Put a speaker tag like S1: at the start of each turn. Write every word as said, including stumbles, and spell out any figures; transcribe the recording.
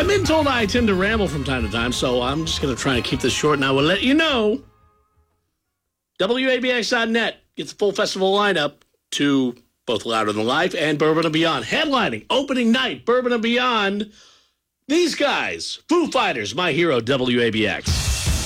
S1: I've been told I tend to ramble from time to time, so I'm just going to try and keep this short, and I will let you know. W A B X dot net gets the full festival lineup to both Louder Than Life and Bourbon and Beyond. Headlining, opening night, Bourbon and Beyond. These guys, Foo Fighters, my hero, W A B X.